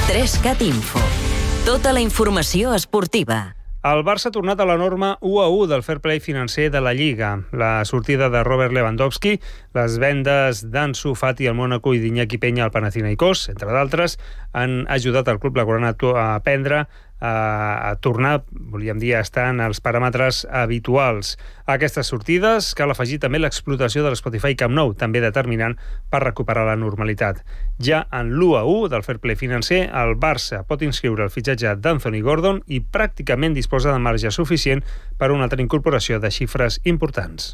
3CAT Info. Tota la informació esportiva. El Barça ha tornat a la norma 1-1 del fair play financer de la Lliga. La sortida de Robert Lewandowski, les vendes d'Ansu Fati al Mónaco i d'Iñaki Peña al Panathinaikos, entre d'altres, han ajudat el club blaugrana a aprendre a tornar, volíem dir, a estar en els paràmetres habituals. A aquestes sortides cal afegir també l'explotació de l'Spotify Camp Nou, també determinant per recuperar la normalitat. Ja en l'1-1 del fair play financer, el Barça pot inscriure el fitxatge d'Anthony Gordon i pràcticament disposa de marge suficient per a una altra incorporació de xifres importants.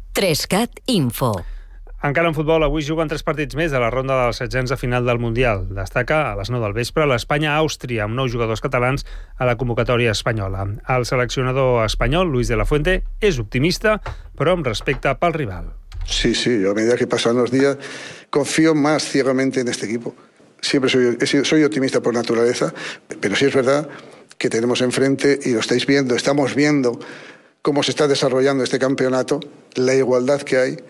3CAT Info. Encara en futbol, avui juguen 3 partits més de la ronda dels setzents de final del Mundial. Destaca a les 9 del vespre l'Espanya-Àustria, amb 9 jugadors catalans a la convocatòria espanyola. El seleccionador espanyol, Luis de la Fuente, és optimista, però amb respecte pel rival. Sí, a medida que pasan los días, confío más ciegamente en este equipo. Siempre soy optimista por naturaleza, pero sí es verdad que tenemos enfrente, y lo estáis viendo, estamos viendo cómo se está desarrollando este campeonato, la igualdad que hay,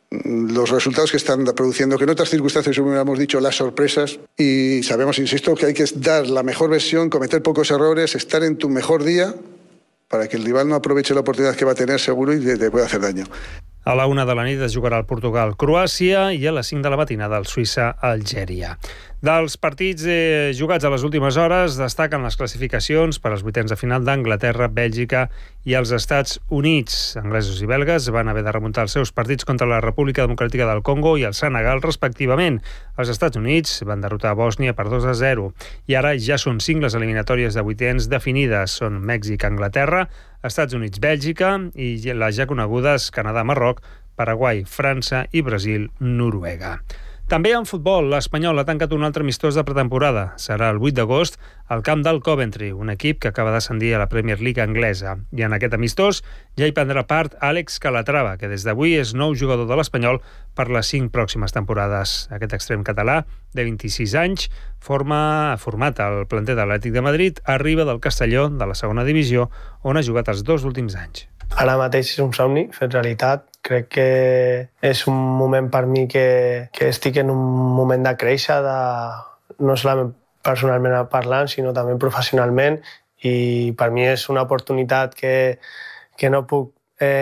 los resultados que están produciendo, que en otras circunstancias hubiéramos dicho las sorpresas, y sabemos, insisto, que hay que dar la mejor versión, cometer pocos errores, estar en tu mejor día para que el rival no aproveche la oportunidad que va a tener seguro y te pueda hacer daño. A la 1 de la nit es jugarà el Portugal-Croàcia i a les 5 de la matinada el Suïssa-Algèria. Dels partits jugats a les últimes hores destaquen les classificacions per als vuitens de final d'Anglaterra, Bèlgica i els Estats Units. Anglesos i belgues van haver de remuntar els seus partits contra la República Democràtica del Congo i el Senegal, respectivament. Els Estats Units van derrotar Bòsnia per 2-0. I ara ja són 5 les eliminatòries de vuitens definides. Són Mèxic-Anglaterra, Estats Units-Bèlgica i les ja conegudes Canadà-Marroc, Paraguai, França i Brasil-Noruega. També en futbol, l'Espanyol ha tancat un altre amistós de pretemporada. Serà el 8 d'agost al camp del Coventry, un equip que acaba d'ascendir a la Premier League anglesa. I en aquest amistós ja hi prendrà part Àlex Calatrava, que des d'avui és nou jugador de l'Espanyol per les 5 pròximes temporades. Aquest extrem català, de 26 anys, format al planter de l'Atlètic de Madrid, arriba del Castelló, de la segona divisió, on ha jugat els 2 últims anys. Ara mateix és un somni fet realitat. Crec que és un moment per mi que estic en un moment de créixer, no solament personalment parlant, sinó també professionalment, i per mi és una oportunitat que no puc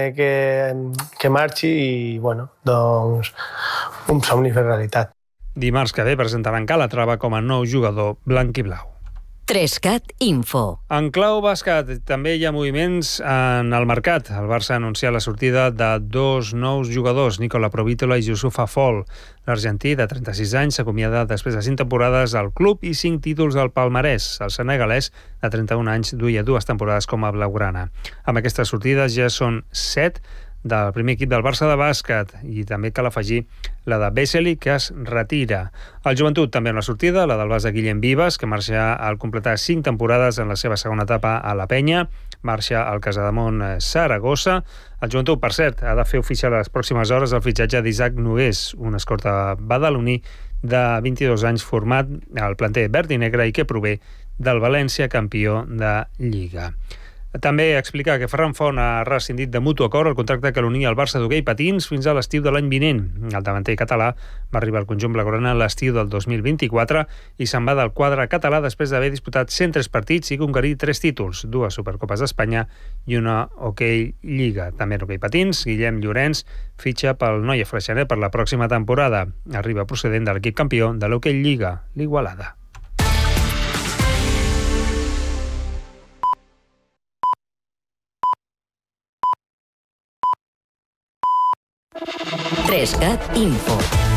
que marxi i, doncs, un somni fet realitat. Dimarts que ve presentaran Calatrava com a nou jugador blanc i blau. 3CAT Info. En clau bàsquet també hi ha moviments en el mercat. El Barça ha anunciat la sortida de 2 nous jugadors, Nicola Provítola i Youssoufa Fall. L'argentí, de 36 anys, s'acomiada després de 5 temporades al club i 5 títols al palmarès. El senegalès, de 31 anys, duia 2 temporades com a blaugrana. Amb aquestes sortides ja són 7 del primer equip del Barça de bàsquet, i també cal afegir la de Vesely, que es retira. El Joventut també en la sortida, la del base Guillem Vives, que marxa al completar 5 temporades en la seva segona etapa a la Penya, marxa al Casademont Saragossa. El Joventut, per cert, ha de fer oficial a les pròximes hores el fitxatge d'Isaac Nogués, un escorta badaloní de 22 anys format al planter verd i negre i que prové del València, campió de Lliga. També explica que Ferran Font ha rescindit de mutu acord el contracte que l'unia al Barça d'hoquei patins fins a l'estiu de l'any vinent. El davanter català va arribar al conjunt blaugrana l'estiu del 2024 i se'n va del quadre català després d'haver disputat 103 partits i conquerir 3 títols, 2 Supercopes d'Espanya i una hoquei Lliga. També en hoquei patins, Guillem Llorenç fitxa pel Noia Freixenet per la pròxima temporada. Arriba procedent de l'equip campió de l'hoquei Lliga, l'Igualada. Trescat Info.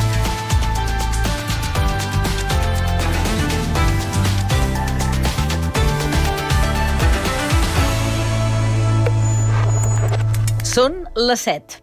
Són les 7.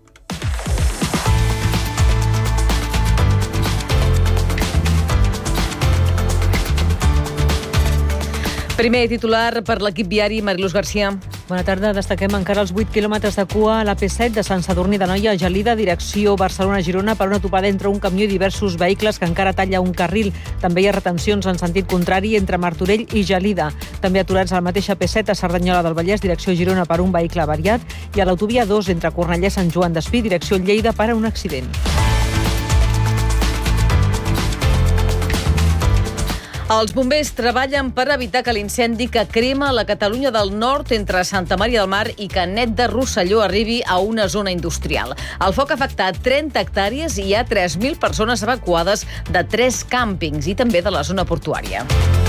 Primer titular per l'equip viari, Mariluz García. Bona tarda. Destaquem encara els 8 quilòmetres de cua a l'AP7 de Sant Sadurní d'Anoia a Gelida, direcció Barcelona-Girona, per una topada entre un camió i diversos vehicles que encara talla un carril. També hi ha retencions en sentit contrari entre Martorell i Gelida. També aturats a la mateixa AP7 a Cerdanyola del Vallès, direcció Girona, per un vehicle avariat, i a l'autovia 2 entre Cornellà i Sant Joan d'Espí, direcció Lleida, per a un accident. Els bombers treballen per evitar que l'incendi que crema la Catalunya del Nord entre Santa Maria del Mar i Canet de Rosselló arribi a una zona industrial. El foc ha afectat 30 hectàrees i hi ha 3.000 persones evacuades de 3 càmpings i també de la zona portuària.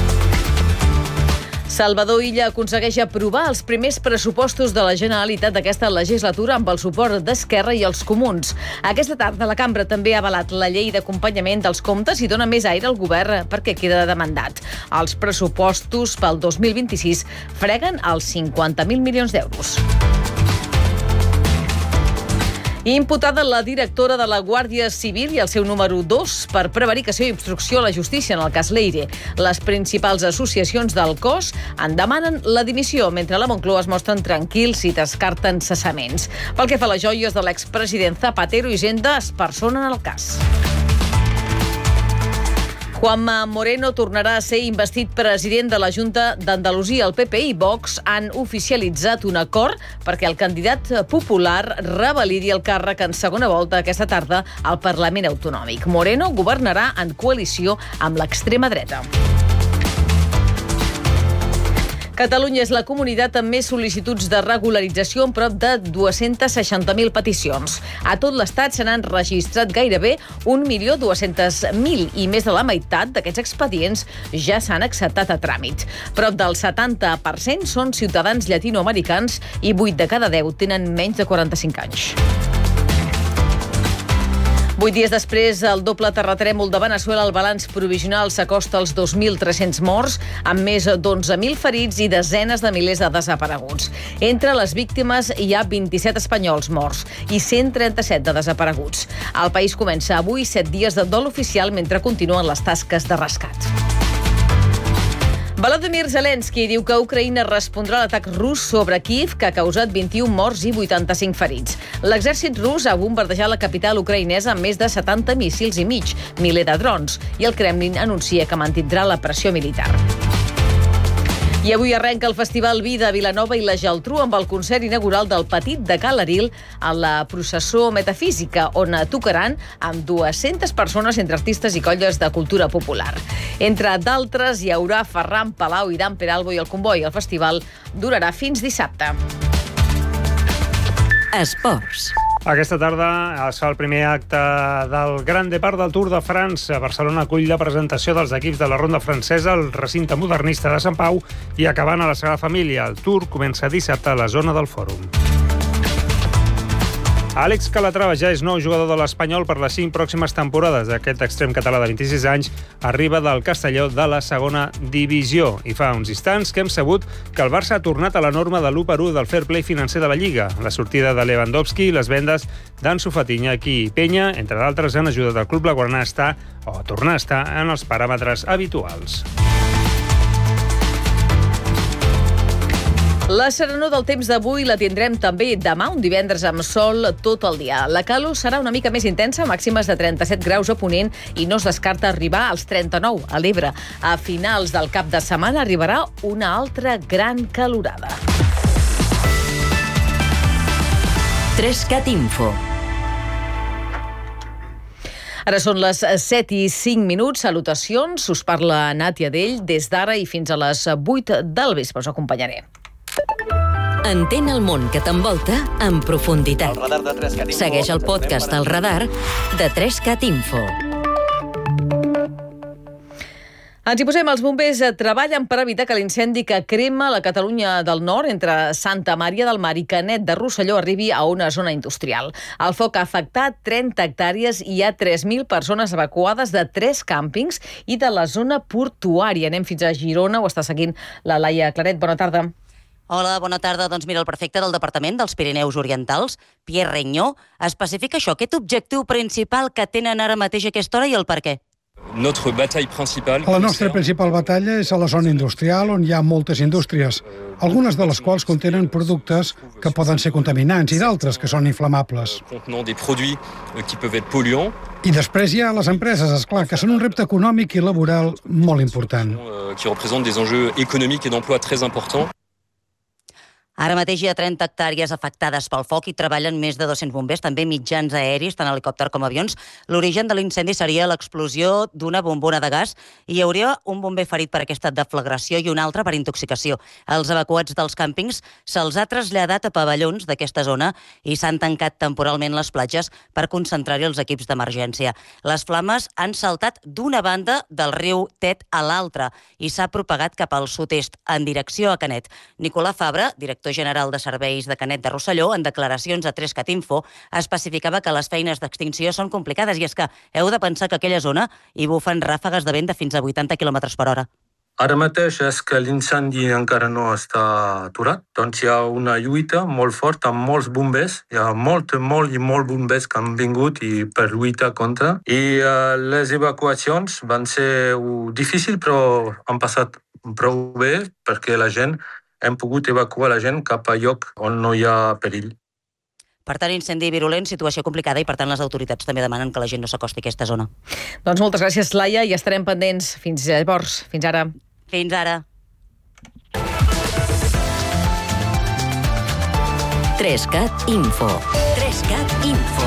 Salvador Illa aconsegueix aprovar els primers pressupostos de la Generalitat d'aquesta legislatura amb el suport d'Esquerra i els Comuns. Aquesta tarda la cambra també ha avalat la llei d'acompanyament dels comptes i dona més aire al govern perquè queda demandat. Els pressupostos pel 2026 freguen els 50.000 milions d'euros. Imputada la directora de la Guàrdia Civil i el seu número 2 per prevaricació i obstrucció a la justícia en el cas Leire. Les principals associacions del cos en demanen la dimissió, mentre a la Moncloa es mostren tranquils i descarten cessaments. Pel que fa a les joies de l'expresident Zapatero, Hisenda es personen al cas. Juanma Moreno tornarà a ser investit president de la Junta d'Andalusia. El PP i Vox han oficialitzat un acord perquè el candidat popular revalidi el càrrec en segona volta aquesta tarda al Parlament Autonòmic. Moreno governarà en coalició amb l'extrema dreta. Catalunya és la comunitat amb més sol·licituds de regularització, amb prop de 260.000 peticions. A tot l'Estat se n'han registrat gairebé 1.200.000 i més de la meitat d'aquests expedients ja s'han acceptat a tràmit. Prop del 70% són ciutadans llatinoamericans i 8 de cada 10 tenen menys de 45 anys. 8 dies després, el doble terratrèmol de Veneçuela, el balanç provisional s'acosta als 2.300 morts, amb més d'11.000 ferits i desenes de milers de desapareguts. Entre les víctimes hi ha 27 espanyols morts i 137 de desapareguts. El país comença avui 7 dies de dol oficial mentre continuen les tasques de rescat. Volodymyr Zelensky diu que Ucraïna respondrà a l'atac rus sobre Kíev, que ha causat 21 morts i 85 ferits. L'exèrcit rus ha bombardejat la capital ucraïnesa amb més de 70 míssils i mig, miler de drons, i el Kremlin anuncia que mantindrà la pressió militar. I avui arrenca el Festival Vida a Vilanova i la Geltrú amb el concert inaugural del Petit de Ca l'Aril a la processó metafísica, on tocaran amb 200 persones entre artistes i colles de cultura popular. Entre d'altres hi haurà Ferran Palau i Dan Peralbo i el comboi. El festival durarà fins dissabte. Esports. Aquesta tarda es fa el primer acte del Gran Depart del Tour de France. Barcelona acull la presentació dels equips de la ronda francesa al recinte modernista de Sant Pau i acabant a la Sagrada Família. El Tour comença dissabte a la zona del Fòrum. Àlex Calatrava ja és nou jugador de l'Espanyol per les 5 pròximes temporades. Aquest extrem català de 26 anys arriba del Castelló de la segona divisió. I fa uns instants que hem sabut que el Barça ha tornat a la norma de l'1-1 del fair play financer de la Lliga. La sortida de Lewandowski i les vendes d'Ansu Fati, Iñaki i Peña, entre d'altres, han ajudat al club blaugrana a tornar a estar en els paràmetres habituals. La serenor del temps d'avui la tindrem també demà, un divendres amb sol tot el dia. La calor serà una mica més intensa, màximes de 37 graus a Ponent i no es descarta arribar als 39 a l'Ebre. A finals del cap de setmana arribarà una altra gran calorada. 3CAT Info. Ara són les 7:05. Salutacions, us parla Nàtia Dell des d'ara i fins a les 8 del vespre. Us acompanyaré. Entén el món que t'envolta en profunditat. Segueix el podcast El Radar de 3CAT Info. Ens hi posem. Els bombers treballen per evitar que l'incendi que crema la Catalunya del Nord entre Santa Maria del Mar i Canet de Rosselló arribi a una zona industrial. El foc ha afectat 30 hectàrees i hi ha 3.000 persones evacuades de 3 càmpings i de la zona portuària. Anem fins a Girona, ho està seguint la Laia Claret. Bona tarda. Hola, bona tarda. Doncs mira, el prefecte del Departament dels Pirineus Orientals, Pierre Regnault, especifica això, aquest objectiu principal que tenen ara mateix a aquesta hora i el per què. La nostra principal batalla és a la zona industrial, on hi ha moltes indústries, algunes de les quals contenen productes que poden ser contaminants i d'altres que són inflamables. I després hi ha les empreses, esclar, que són un repte econòmic i laboral molt important. Ara mateix hi ha 30 hectàrees afectades pel foc i treballen més de 200 bombers, també mitjans aeris, tant helicòpter com avions. L'origen de l'incendi seria l'explosió d'una bombona de gas i hi hauria un bomber ferit per aquesta deflagració i un altre per intoxicació. Els evacuats dels càmpings se'ls ha traslladat a pavellons d'aquesta zona i s'han tancat temporalment les platges per concentrar-hi els equips d'emergència. Les flames han saltat d'una banda del riu Tet a l'altra i s'ha propagat cap al sud-est, en direcció a Canet. Nicolau Fabra, director general de serveis de Canet de Rosselló, en declaracions a 3cat Info, especificava que les feines d'extinció són complicades i és que heu de pensar que a aquella zona hi bufen ràfegues de vent de fins a 80 km per hora. Ara mateix és que l'incendi encara no està aturat, doncs hi ha una lluita molt forta amb molts bombers, hi ha molts bombers que han vingut per lluitar contra, i les evacuacions van ser difícils però han passat prou bé perquè hem pogut evacuar la gent cap a lloc on no hi ha perill. Per tant, incendi virulent, situació complicada i, per tant, les autoritats també demanen que la gent no s'acosti a aquesta zona. Doncs moltes gràcies, Laia, i estarem pendents. Fins llavors. Fins ara. Fins ara. 3cat Info. 3cat Info.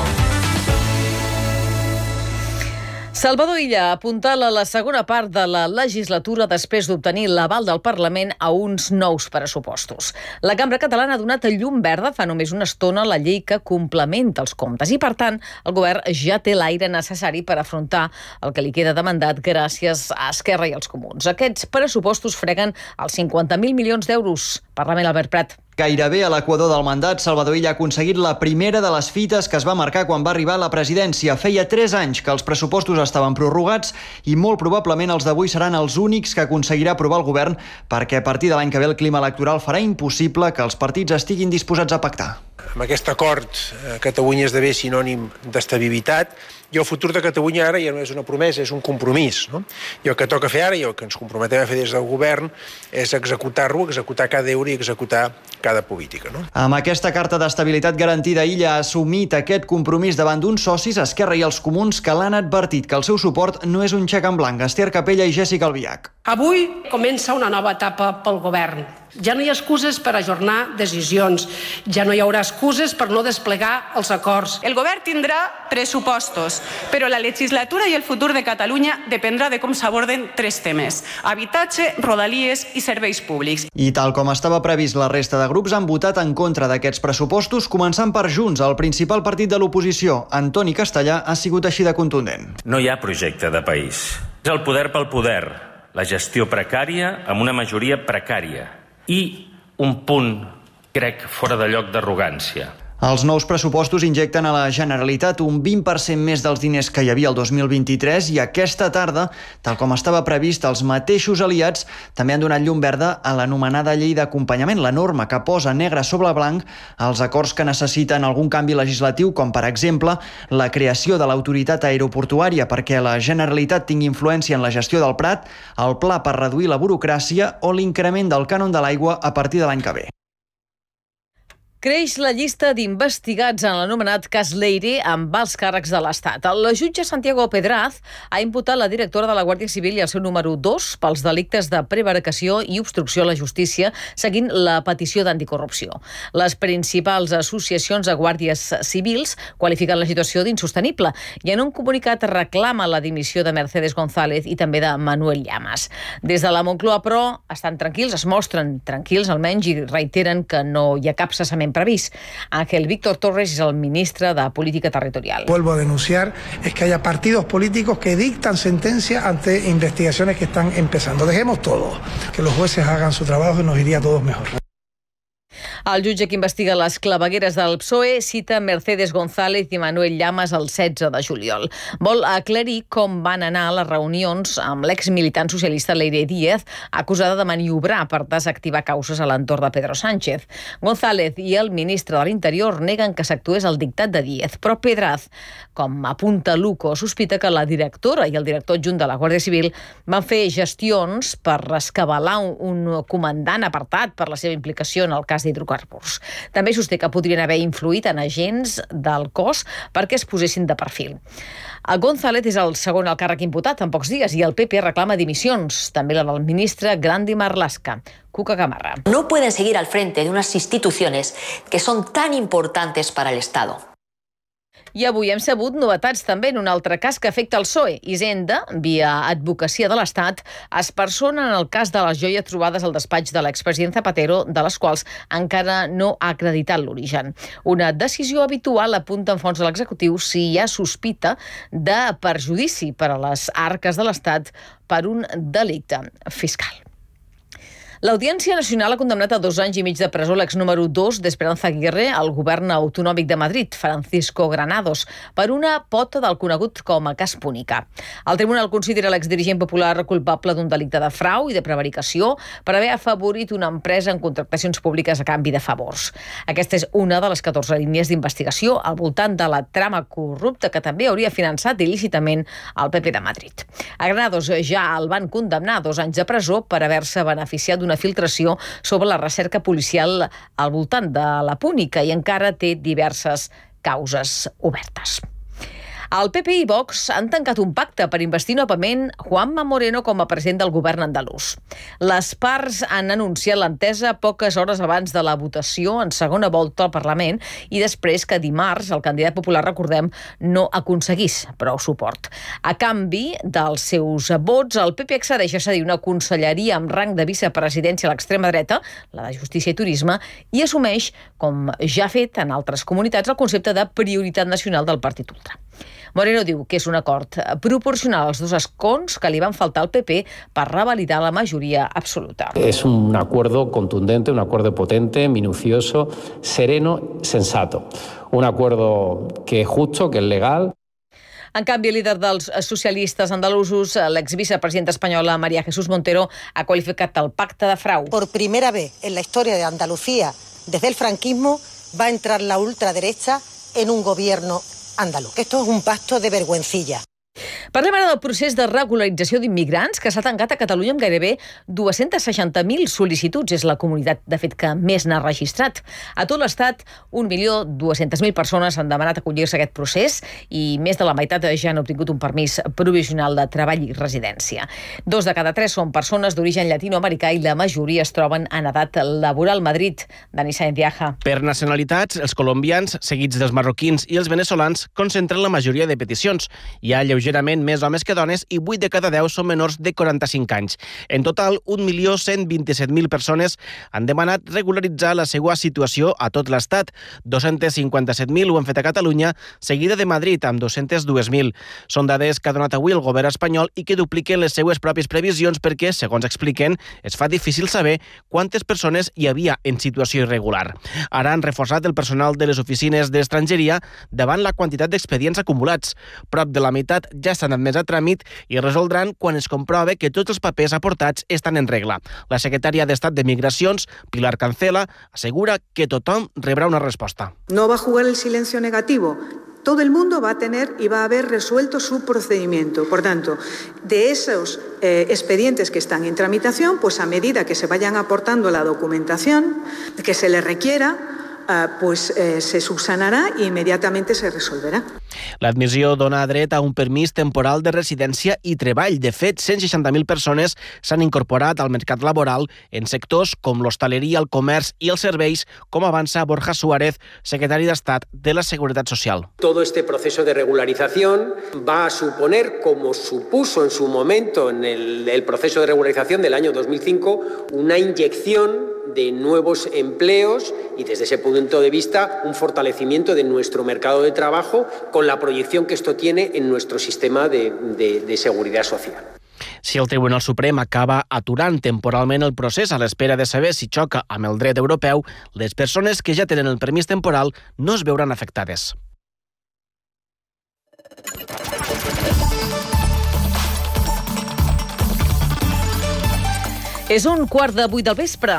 Salvador Illa apuntala la segona part de la legislatura després d'obtenir l'aval del Parlament a uns nous pressupostos. La Cambra Catalana ha donat llum verda fa només una estona la llei que complementa els comptes i, per tant, el govern ja té l'aire necessari per afrontar el que li queda de mandat gràcies a Esquerra i als Comuns. Aquests pressupostos freguen els 50.000 milions d'euros. Parlament, Albert Prat. Gairebé a l'equador del mandat, Salvador Illa ha aconseguit la primera de les fites que es va marcar quan va arribar a la presidència. Feia 3 anys que els pressupostos estaven prorrogats i molt probablement els d'avui seran els únics que aconseguirà aprovar el govern perquè a partir de l'any que ve el clima electoral farà impossible que els partits estiguin disposats a pactar. Amb aquest acord, Catalunya esdevé sinònim d'estabilitat i el futur de Catalunya ara ja no és una promesa, és un compromís. No? I el que toca fer ara i el que ens comprometem a fer des del govern és executar-lo, executar cada euro i executar cada política. No? Amb aquesta carta d'estabilitat garantida, Illa ha assumit aquest compromís davant d'uns socis, Esquerra i els Comuns, que l'han advertit que el seu suport no és un xec en blanc. Esther Capella i Jèssica Albiach. Avui comença una nova etapa pel govern. Ja no hi ha excuses per ajornar decisions, ja no hi haurà excuses per no desplegar els acords. El govern tindrà pressupostos, però la legislatura i el futur de Catalunya dependrà de com s'aborden 3 temes: habitatge, rodalies i serveis públics. I tal com estava previst, la resta de grups han votat en contra d'aquests pressupostos, començant per Junts, el principal partit de l'oposició. Antoni Castellà ha sigut així de contundent. No hi ha projecte de país. És el poder pel poder, la gestió precària amb una majoria precària i un punt, crec, fora de lloc d'arrogància. Els nous pressupostos injecten a la Generalitat un 20% més dels diners que hi havia el 2023 i aquesta tarda, tal com estava previst, els mateixos aliats també han donat llum verda a l'anomenada llei d'acompanyament, la norma que posa negre sobre blanc els acords que necessiten algun canvi legislatiu, com per exemple la creació de l'autoritat aeroportuària perquè la Generalitat tingui influència en la gestió del Prat, el pla per reduir la burocràcia o l'increment del cànon de l'aigua a partir de l'any que ve. Creix la llista d'investigats en l'anomenat cas Leire amb alts càrrecs de l'Estat. La jutge Santiago Pedraz ha imputat la directora de la Guàrdia Civil i el seu número 2 pels delictes de prevaricació i obstrucció a la justícia, seguint la petició d'anticorrupció. Les principals associacions de guàrdies civils qualifiquen la situació d'insostenible i en un comunicat reclama la dimissió de Mercedes González i també de Manuel Llamas. Des de la Moncloa, però, estan tranquils, es mostren tranquils almenys i reiteren que no hi ha cap cessament previst. Ángel Víctor Torres es el ministro de Política Territorial. Vuelvo a denunciar es que haya partidos políticos que dictan sentencias ante investigaciones que están empezando. Dejemos todo, que los jueces hagan su trabajo y nos iría a todos mejor. El jutge que investiga les clavegueres del PSOE cita Mercedes González i Manuel Llamas el 16 de juliol. Vol aclarir com van anar les reunions amb l'exmilitant socialista Leire Díez, acusada de maniobrar per desactivar causes a l'entorn de Pedro Sánchez. González i el ministre de l'Interior neguen que s'actués al dictat de Díez, però Pedraz, com apunta Luco, sospita que la directora i el director adjunt de la Guàrdia Civil van fer gestions per rescabalar un comandant apartat per la seva implicació en el cas d'Hidrocarburos. hidrocarburs. També sosté que podrien haver influït en agents del cos perquè es posessin de perfil. El González és el segon al càrrec imputat en pocs dies i el PP reclama dimissions, també la del ministre Grandi Marlaska. Cuca Gamarra. No pueden seguir al frente de unas instituciones que son tan importantes para el Estado. I avui hem sabut novetats també en un altre cas que afecta el PSOE. Hisenda, via Advocacia de l'Estat, es persona en el cas de les joies trobades al despatx de l'expresident Zapatero, de les quals encara no ha acreditat l'origen. Una decisió habitual, apunta en fons de l'executiu, si hi ha sospita de perjudici per a les arques de l'Estat per un delicte fiscal. L'Audiència Nacional ha condemnat a 2 anys i mig de presó l'ex número 2 d'Esperanza Aguirre al govern autonòmic de Madrid, Francisco Granados, per una pota del conegut com a cas Púnica. El tribunal considera l'exdirigent popular culpable d'un delicte de frau i de prevaricació per haver afavorit una empresa en contractacions públiques a canvi de favors. Aquesta és una de les 14 línies d'investigació al voltant de la trama corrupta que també hauria finançat il·lícitament el PP de Madrid. A Granados ja el van condemnar a 2 anys de presó per haver-se beneficiat d'una filtració sobre la recerca policial al voltant de la Púnica i encara té diverses causes obertes. El PP i Vox han tancat un pacte per investir novament Juanma Moreno com a president del govern andalús. Les parts han anunciat l'entesa poques hores abans de la votació en segona volta al Parlament i després que dimarts el candidat popular, recordem, no aconseguís prou suport. A canvi dels seus vots, el PP accedeix a cedir una conselleria amb rang de vicepresidència a l'extrema dreta, la de Justícia i Turisme, i assumeix, com ja ha fet en altres comunitats, el concepte de prioritat nacional del partit ultra. Moreno diu que és un acord proporcional als 2 escons que li van faltar al PP per revalidar la majoria absoluta. Es un acuerdo contundente, un acuerdo potente, minucioso, sereno, sensato. Un acuerdo que es justo, que es legal. En canvi, el líder dels socialistes andalusos, l'exvicepresidenta espanyola María Jesús Montero, ha qualificat el pacte de frau. Por primera vez en la historia de Andalucía, desde el franquismo, va a entrar la ultraderecha en un gobierno andaluz. Esto es un pacto de vergüencilla. Parlem ara del procés de regularització d'immigrants que s'ha tancat a Catalunya amb gairebé 260.000 sol·licituds. És la comunitat, de fet, que més n'ha registrat. A tot l'Estat, 1.200.000 persones han demanat acollir-se a aquest procés i més de la meitat ja han obtingut un permís provisional de treball i residència. 2 de cada 3 són persones d'origen llatinoamericà i la majoria es troben en edat laboral. Madrid, Dani Sáenz Viaja. Per nacionalitats, els colombians, seguits dels marroquins i els veneçolans, concentren la majoria de peticions. Hi ha lleugerament més homes que dones i 8 de cada 10 són menors de 45 anys. En total, 1.127.000 persones han demanat regularitzar la seva situació a tot l'Estat. 257.000 ho han fet a Catalunya, seguida de Madrid, amb 202.000. Són dades que ha donat avui el govern espanyol i que dupliquen les seues pròpies previsions perquè, segons expliquen, es fa difícil saber quantes persones hi havia en situació irregular. Ara han reforçat el personal de les oficines d'estrangeria davant la quantitat d'expedients acumulats. Prop de la meitat ja estan admès a tràmit i resoldran quan es comprove que tots els papers aportats estan en regla. La secretària d'Estat de Migracions, Pilar Cancela, assegura que tothom rebrà una resposta. No va a jugar el silencio negativo. Todo el mundo va a tener y va a haber resuelto su procedimiento. Por tanto, de esos expedientes que están en tramitación, pues a medida que se vayan aportando la documentación que se les requiera, se subsanarà i immediatament se resolverà. L'admissió dona dret a un permís temporal de residència i treball. De fet, 160.000 persones s'han incorporat al mercat laboral en sectors com l'hostaleria, el comerç i els serveis, com avança Borja Suárez, secretari d'Estat de la Seguretat Social. Todo este proceso de regularización va a suponer, como supuso en su momento en el proceso de regularización del año 2005, una inyección de nuevos empleos y desde ese punto de vista un fortalecimiento de nuestro mercado de trabajo con la proyección que esto tiene en nuestro sistema de seguridad social. Si el Tribunal Suprem acaba aturant temporalment el procés a l'espera de saber si xoca amb el dret europeu, les persones que ja tenen el permís temporal no es veuran afectades. És 7:15 del vespre.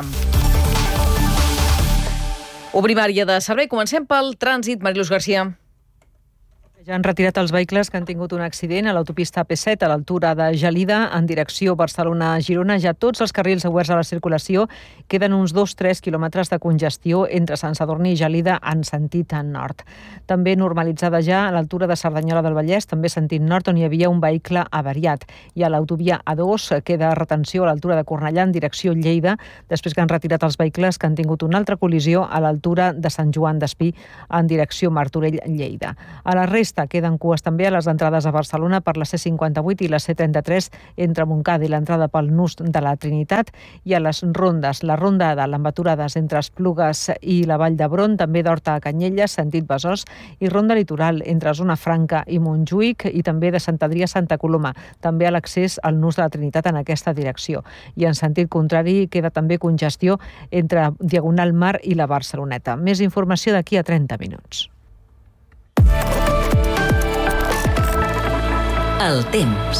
Obrim àrea de servei. Comencem pel trànsit. Mariluz Garcia. Ja han retirat els vehicles que han tingut un accident a l'autopista AP7 a l'altura de Gelida en direcció Barcelona-Girona. Ja tots els carrils oberts a la circulació, queden uns 2-3 quilòmetres de congestió entre Sant Sadurní i Gelida en sentit nord. També normalitzada ja a l'altura de Cerdanyola del Vallès, també sentit nord, on hi havia un vehicle avariat. I a l'autovia A2 queda retenció a l'altura de Cornellà en direcció Lleida, després que han retirat els vehicles que han tingut una altra col·lisió a l'altura de Sant Joan d'Espí en direcció Martorell-Lleida. A la resta queden cues també a les entrades a Barcelona per la C58 i la C33 entre Montcada i l'entrada pel nus de la Trinitat, i a les rondes, la ronda de l'embaturades entre Esplugues i la Vall d'Hebron, també d'Horta a Canyelles, sentit Besòs, i ronda litoral entre Zona Franca i Montjuïc, i també de Sant Adrià a Santa Coloma, també a l'accés al nus de la Trinitat en aquesta direcció. I en sentit contrari queda també congestió entre Diagonal Mar i la Barceloneta. Més informació d'aquí a 30 minuts. El temps.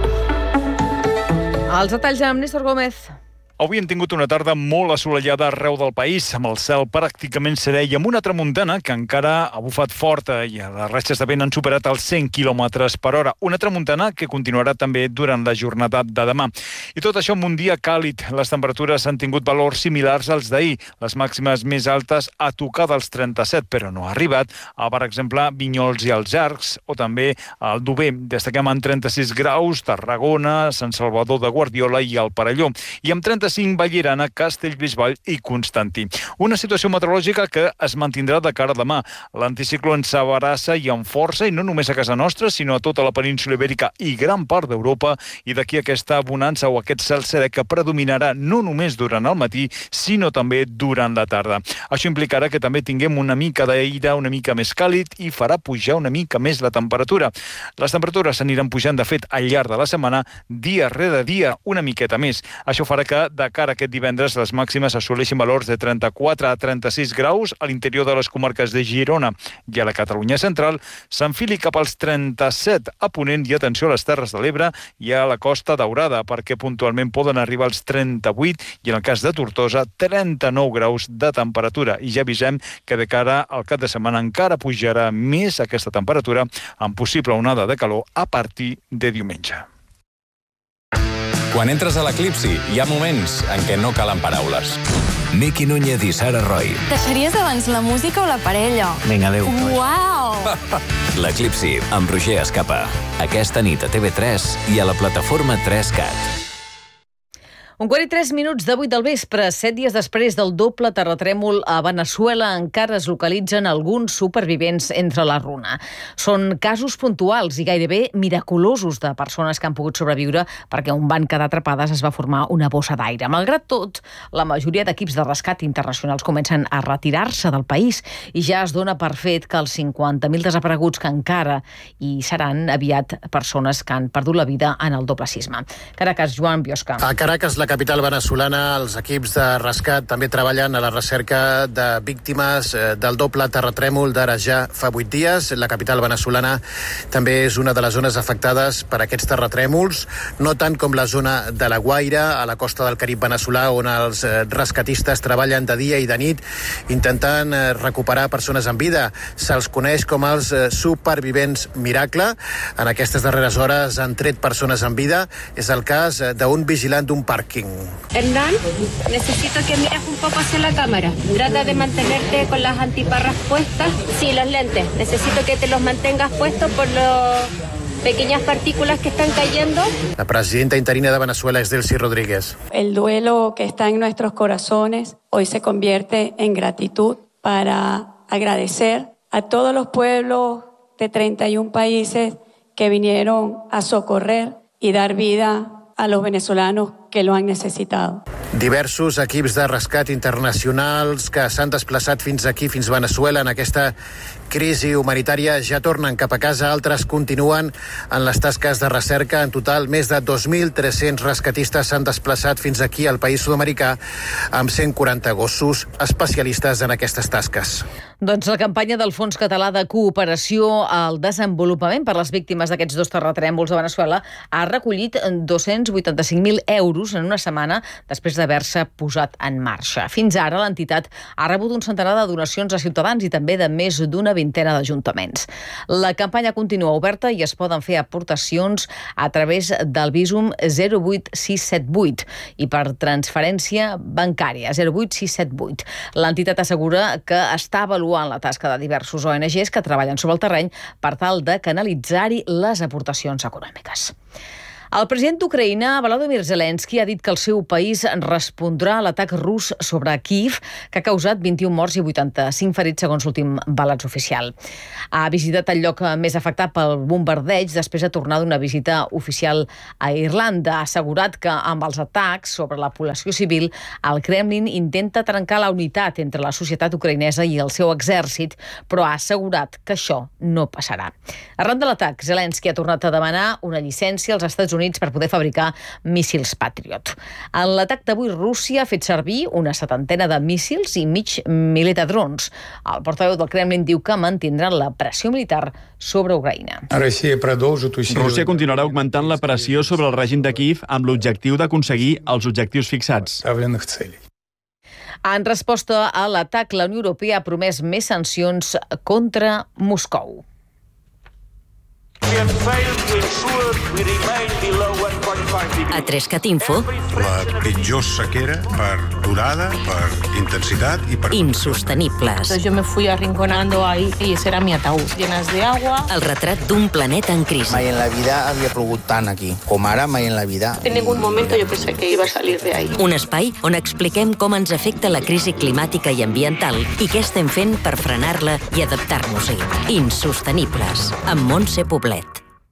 Els detalls amb Néstor Gómez. Avui hem tingut una tarda molt assolellada arreu del país, amb el cel pràcticament serè i amb una tramuntana que encara ha bufat forta i les ratxes de vent han superat els 100 km per hora. Una tramuntana que continuarà també durant la jornada de demà. I tot això amb un dia càlid. Les temperatures han tingut valors similars als d'ahir. Les màximes més altes a tocar dels 37, però no ha arribat a, per exemple, Vinyols i els Arcs, o també al Dober. Destaquem en 36 graus Tarragona, Sant Salvador de Guardiola i el Perelló. I amb 35 Vallirana, Castellbisbal i Constantí. Una situació meteorològica que es mantindrà de cara a demà. L'anticicló ens abraça i amb força, i no només a casa nostra, sinó a tota la península Ibèrica i gran part d'Europa, i d'aquí aquesta bonança o aquest cel serè que predominarà no només durant el matí, sinó també durant la tarda. Això implicarà que també tinguem una mica d'aire una mica més càlid i farà pujar una mica més la temperatura. Les temperatures s'aniran pujant, de fet, al llarg de la setmana, dia rere dia, una miqueta més. Això farà que de cara a aquest divendres les màximes assoleixin valors de 34 a 36 graus a l'interior de les comarques de Girona i a la Catalunya central, s'enfili cap als 37 a Ponent i atenció a les Terres de l'Ebre i a la Costa Daurada, perquè puntualment poden arribar als 38 i en el cas de Tortosa 39 graus de temperatura. I ja avisem que de cara al cap de setmana encara pujarà més aquesta temperatura amb possible onada de calor a partir de diumenge. Quan entres a l'Eclipsi, hi ha moments en què no calen paraules. Miki Núñez i Sara Roy. Deixaries abans la música o la parella? Vinga, adéu. Uau! L'Eclipsi, amb Roger Escapa. Aquesta nit a TV3 i a la plataforma 3CAT. 1:03 de 8 del vespre, 7 dies després del doble terratrèmol a Veneçuela, encara es localitzen alguns supervivents entre la runa. Són casos puntuals i gairebé miraculosos de persones que han pogut sobreviure perquè on van quedar atrapades es va formar una bossa d'aire. Malgrat tot, la majoria d'equips de rescat internacionals comencen a retirar-se del país i ja es dona per fet que els 50.000 desapareguts que encara hi seran aviat persones que han perdut la vida en el doble sisme. Caracas, Joan Biosca. A Caracas, la capital venezolana, els equips de rescat també treballen a la recerca de víctimes del doble terratrèmol d'ara ja fa 8 dies. La capital venezolana també és una de les zones afectades per aquests terratrèmols, no tant com la zona de la Guaira, a la costa del Carib venezolà, on els rescatistes treballen de dia i de nit intentant recuperar persones en vida. Se'ls coneix com els supervivents miracle. En aquestes darreres hores han tret persones en vida. És el cas d'un vigilant d'un pàrquing. Hernán, necesito que mires un poco hacia la cámara. Trata de mantenerte con las antiparras puestas. Sí, los lentes. Necesito que te los mantengas puestos por las pequeñas partículas que están cayendo. La presidenta interina de Venezuela es Delcy Rodríguez. El duelo que está en nuestros corazones hoy se convierte en gratitud para agradecer a todos los pueblos de 31 países que vinieron a socorrer y dar vida a los venezolanos que lo han necesitado. Diversos equips de rescat internacionals que s'han desplaçat fins aquí, fins Veneçuela, en aquesta crisi humanitària, ja tornen cap a casa. Altres continuen en les tasques de recerca. En total, més de 2.300 rescatistes s'han desplaçat fins aquí al país sud-americà amb 140 gossos especialistes en aquestes tasques. Doncs la campanya del Fons Català de Cooperació al Desenvolupament per les víctimes d'aquests dos terratrèmols de Veneçuela ha recollit 285.000 euros rus en una setmana després d'haver-se posat en marxa. Fins ara, l'entitat ha rebut un centenar de donacions a ciutadans i també de més d'una vintena d'ajuntaments. La campanya continua oberta i es poden fer aportacions a través del Bizum 08678 i per transferència bancària 08678. L'entitat assegura que està avaluant la tasca de diversos ONGs que treballen sobre el terreny per tal de canalitzar-hi les aportacions econòmiques. El president d'Ucraïna, Volodymyr Zelensky, ha dit que el seu país respondrà a l'atac rus sobre Kíev, que ha causat 21 morts i 85 ferits, segons l'últim balanç oficial. Ha visitat el lloc més afectat pel bombardeig després de tornar d'una visita oficial a Irlanda. Ha assegurat que amb els atacs sobre la població civil, el Kremlin intenta trencar la unitat entre la societat ucraïnesa i el seu exèrcit, però ha assegurat que això no passarà. Arran de l'atac, Zelensky ha tornat a demanar una llicència als Estats Units per poder fabricar míssils Patriot. En l'atac d'avui, Rússia ha fet servir una 70 de míssils i mig miler de drons. El portaveu del Kremlin diu que mantindran la pressió militar sobre Ucraïna. Rússia continuarà augmentant la pressió sobre el règim de Kíev amb l'objectiu d'aconseguir els objectius fixats. En resposta a l'atac, la Unió Europea ha promès més sancions contra Moscou. A 3CAT Info, la pitjor sequera per durada, per intensitat i per... Insostenibles. Yo me fui arrinconando ahí y ese era mi ataúd, llenas de agua. El retrat d'un planeta en crisi. Mai en la vida havia plogut tant aquí, com ara mai en la vida. En ningún momento yo pensé que iba a salir de ahí. Un espai on expliquem com ens afecta la crisi climàtica i ambiental i què estem fent per frenar-la i adaptar-nos-hi. Insostenibles, amb Montse Poblet.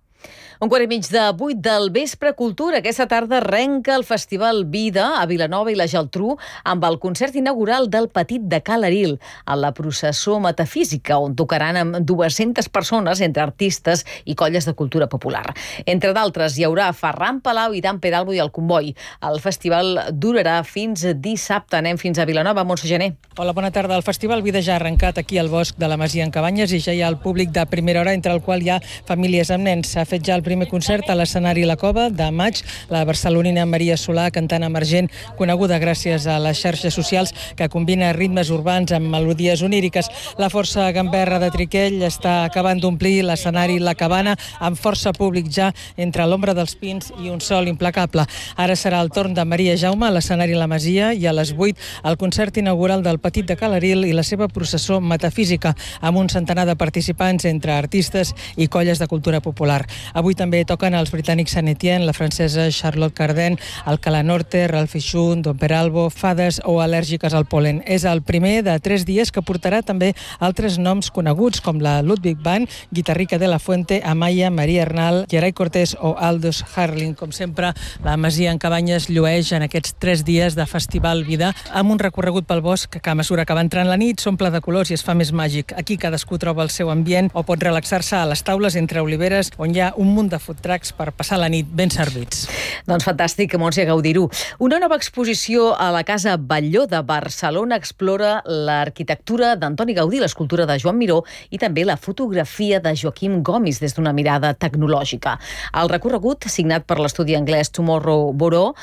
7:45 del vespre, Cultura. Aquesta tarda arrenca el Festival Vida a Vilanova i la Geltrú amb el concert inaugural del Petit de Ca l'Aril, a la processó metafísica, on tocaran amb 200 persones entre artistes i colles de cultura popular. Entre d'altres, hi haurà Ferran Palau i Dan Peralbo i el Comboi. El festival durarà fins dissabte. Anem fins a Vilanova, Montse Gené. Hola, bona tarda. El Festival Vida ja ha arrencat aquí al Bosc de la Masia en Cabanyes i ja hi ha el públic de primera hora, entre el qual hi ha famílies amb nens. S'ha fet ja el primer concert a l'escenari La Cova de maig, la barcelonina Maria Solà, cantant emergent, coneguda gràcies a les xarxes socials, que combina ritmes urbans amb melodies oníriques. La força gamberra de Triquell està acabant d'omplir l'escenari La Cabana amb força públic ja entre l'ombra dels pins i un sol implacable. Ara serà el torn de Maria Jaume a l'escenari La Masia i a les 8 el concert inaugural del Petit de Ca l'Aril i la seva processó metafísica amb un centenar de participants entre artistes i colles de cultura popular. Avui també toquen els britànics Saint Etienne, la francesa Charlotte Cardin, Alcalá Norte, Ralph Ixun, Don Peralbo, Fades o Al·lèrgiques al pol·len. És el primer de 3 dies que portarà també altres noms coneguts com la Ludwig Band, Guitarrica de la Fuente, Amaya, Maria Arnal, Geray Cortés o Aldous Harling. Com sempre, la Masia en Cabanyes llueix en aquests 3 dies de Festival Vida amb un recorregut pel bosc que a mesura que va entrant la nit s'omple de colors i es fa més màgic. Aquí cadascú troba el seu ambient o pot relaxar-se a les taules entre oliveres on hi ha un munt de food trucks per passar la nit ben servits. Doncs fantàstic, Montse, gaudir-ho. Una nova exposició a la Casa Batlló de Barcelona explora l'arquitectura d'Antoni Gaudí, l'escultura de Joan Miró i també la fotografia de Joaquim Gomis des d'una mirada tecnològica. El recorregut, signat per l'estudi anglès Tomorrow Boró,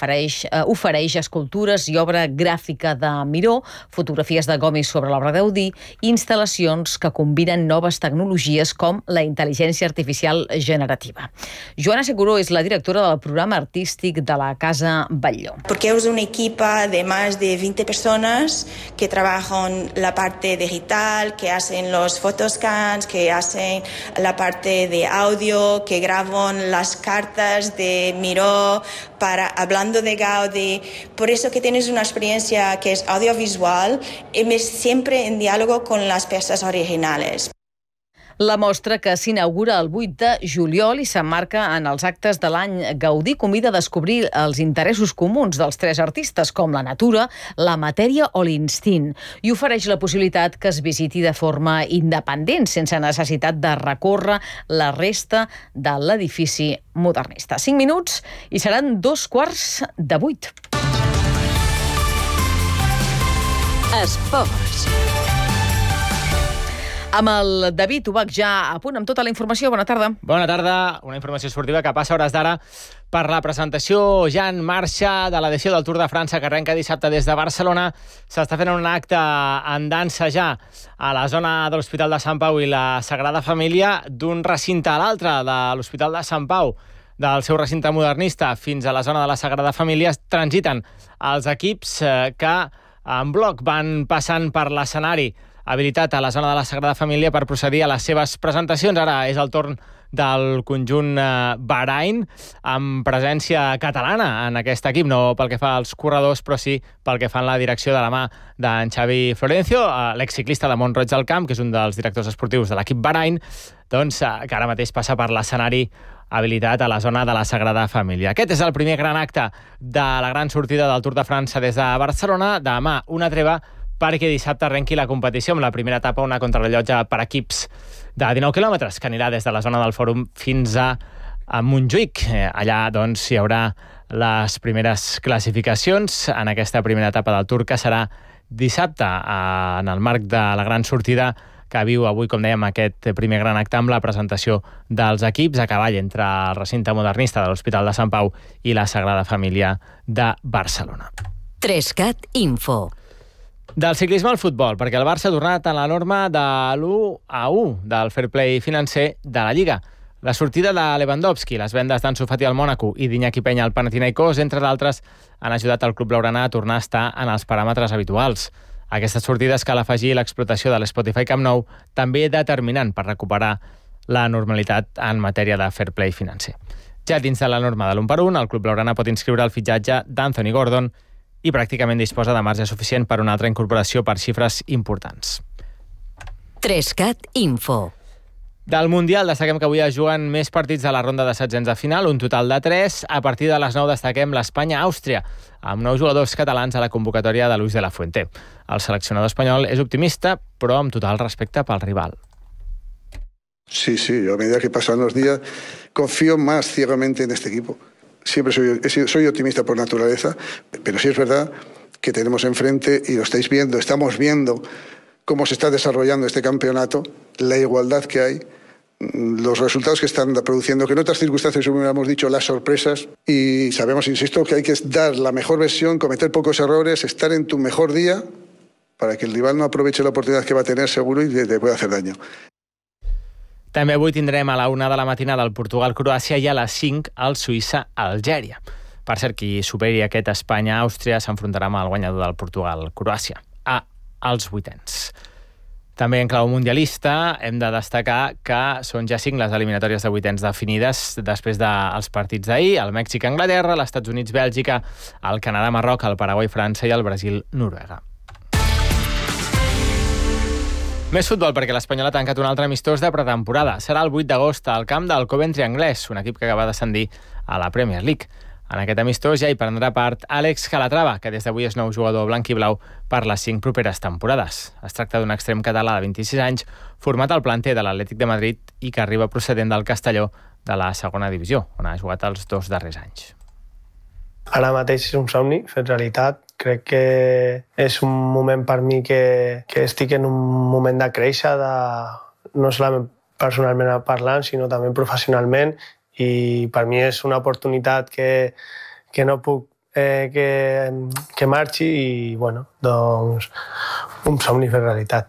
ofereix escultures i obra gràfica de Miró, fotografies de Gomis sobre l'obra de Gaudí i instal·lacions que combinen noves tecnologies com la intel·ligència artificial generativa. Joana Seguró és la directora del programa artístic de la Casa Batlló. Porque es un equipo de más de 20 personas que trabajan la parte digital, que hacen los photoscans, que hacen la parte de audio, que graban las cartas de Miró hablando de Gaudí. Por eso que tienes una experiencia que es audiovisual y siempre en diálogo con las piezas originales. La mostra, que s'inaugura el 8 de juliol i s'emmarca en els actes de l'any Gaudí, convida a descobrir els interessos comuns dels 3 artistes, com la natura, la matèria o l'instint, i ofereix la possibilitat que es visiti de forma independent, sense necessitat de recórrer la resta de l'edifici modernista. 5 minuts i seran 7:15. Esports. Amb el David Ubach ja a punt amb tota la informació. Bona tarda. Bona tarda. Una informació esportiva que passa a hores d'ara per la presentació ja en marxa de l'edició del Tour de França que arrenca dissabte des de Barcelona. S'està fent un acte en dansa ja a la zona de l'Hospital de Sant Pau i la Sagrada Família, d'un recinte a l'altre de l'Hospital de Sant Pau, del seu recinte modernista fins a la zona de la Sagrada Família. Transiten els equips que en bloc van passant per l'escenari habilitat a la zona de la Sagrada Família per procedir a les seves presentacions. Ara és el torn del conjunt Bahrain, amb presència catalana en aquest equip, no pel que fa als corredors, però sí pel que fa en la direcció de la mà d'en Xavi Florencio, l'exciclista de Mont-roig del Camp, que és un dels directors esportius de l'equip Bahrain, doncs, que ara mateix passa per l'escenari habilitat a la zona de la Sagrada Família. Aquest és el primer gran acte de la gran sortida del Tour de França des de Barcelona. Demà una treva perquè dissabte arrenqui la competició amb la primera etapa, una contrarellotge per equips de 19 quilòmetres, que anirà des de la zona del Fòrum fins a Montjuïc. Allà doncs, hi haurà les primeres classificacions en aquesta primera etapa del Tour, que serà dissabte, en el marc de la gran sortida que viu avui, com dèiem, aquest primer gran acte amb la presentació dels equips a cavall entre el recinte modernista de l'Hospital de Sant Pau i la Sagrada Família de Barcelona. 3CAT Info. Del ciclisme al futbol, perquè el Barça ha tornat a la norma de l'1-1 del fair play financer de la Lliga. La sortida de Lewandowski, les vendes d'Ansu Fati al Mònaco i d'Iñaki Peña al Panathinaikos, entre d'altres, han ajudat el club blaugrana a tornar a estar en els paràmetres habituals. Aquestes sortides cal afegir l'explotació de l'Spotify Camp Nou, també determinant per recuperar la normalitat en matèria de fair play financer. Ja dins de la norma de l'1-1, el club blaugrana pot inscriure el fitxatge d'Anthony Gordon i pràcticament disposa de marge suficient per una altra incorporació per xifres importants. 3CAT Info. Del Mundial destaquem que avui es juguen més partits de la ronda de setzents de final, un total de 3. A partir de les 9 destaquem l'Espanya-Àustria, amb 9 jugadors catalans a la convocatòria de Luis de la Fuente. El seleccionador espanyol és optimista, però amb total respecte pel rival. Sí, yo a medida que pasan los días confío más ciegamente en este equipo. Siempre soy optimista por naturaleza, pero sí es verdad que tenemos enfrente, y lo estáis viendo, estamos viendo cómo se está desarrollando este campeonato, la igualdad que hay, los resultados que están produciendo, que en otras circunstancias hubiéramos dicho las sorpresas, y sabemos, insisto, que hay que dar la mejor versión, cometer pocos errores, estar en tu mejor día, para que el rival no aproveche la oportunidad que va a tener seguro y te pueda hacer daño. També avui tindrem a la 1 de la matinada el Portugal-Croàcia i a les 5 el Suïssa-Algèria. Per cert, qui superi aquest Espanya-Àustria s'enfrontarà amb el guanyador del Portugal-Croàcia als vuitens. També en clau mundialista hem de destacar que són ja 5 les eliminatòries de vuitens definides després dels partits d'ahir: el Mèxic-Anglaterra, l'Estats Units-Bèlgica, el Canadà-Marroc, el Paraguai-França i el Brasil-Noruega. Més futbol, perquè l'Espanyol ha tancat un altre amistós de pretemporada. Serà el 8 d'agost al camp del Coventry anglès, un equip que acaba d'ascendir a la Premier League. En aquest amistós ja hi prendrà part Àlex Calatrava, que des d'avui és nou jugador blanc i blau per les 5 properes temporades. Es tracta d'un extrem català de 26 anys, format al planter de l'Atlètic de Madrid i que arriba procedent del Castelló de la segona divisió, on ha jugat els 2 darrers anys. Ara mateix és un somni fet realitat. Crec que és un moment per mi que estic en un moment de créixer, no solament personalment parlant, sinó també professionalment, i per mi és una oportunitat que no puc que marxi, i bueno, doncs un somni fet realitat.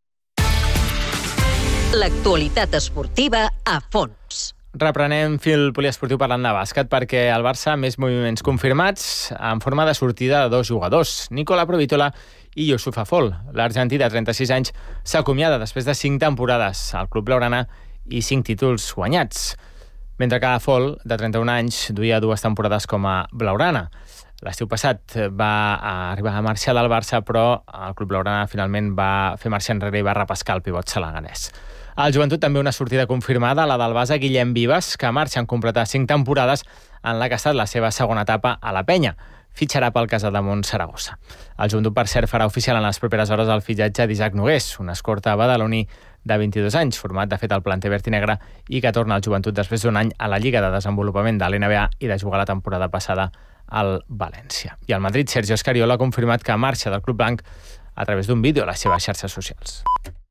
L'actualitat esportiva a fons. Reprenem fil poliesportiu parlant de bàsquet, perquè el Barça ha més moviments confirmats en forma de sortida de 2 jugadors, Nicola Provitola i Youssouf Afol. L'argentí de 36 anys s'acomiada després de 5 temporades al club blaugrana i 5 títols guanyats, mentre que Afol, de 31 anys, duia 2 temporades com a blaugrana. L'estiu passat va arribar a marxar del Barça, però el club blaugrana finalment va fer marxa enrere i va repescar el pivot salaganès. Al Joventut també una sortida confirmada, la del base Guillem Vives, que marxa en completar 5 temporades en la que ha estat la seva segona etapa a la penya. Fitxarà pel Casademont Saragossa. El Joventut, per cert, farà oficial en les properes hores el fitxatge d'Isaac Nogués, un escorta badaloní de 22 anys, format de fet al planter verd i negre i que torna al Joventut després d'un any a la Lliga de Desenvolupament de l'NBA i de jugar la temporada passada al València. I el Madrid, Sergio Escariolo, ha confirmat que marxa del club blanc a través d'un vídeo a les seves xarxes socials.